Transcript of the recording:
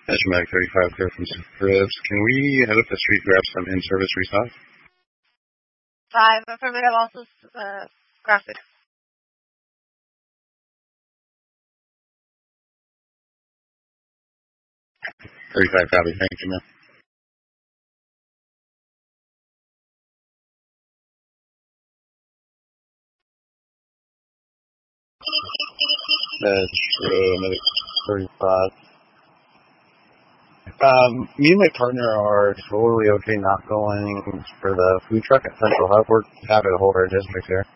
Mag 35 clear from Chris. Can we head up the street, grab some in-service restock? 5 affirmative, also graphic. 35 copy, thank you, man. Medic 35. Me and my partner are totally okay not going for the food truck at Central Hub. We're happy to hold our district here.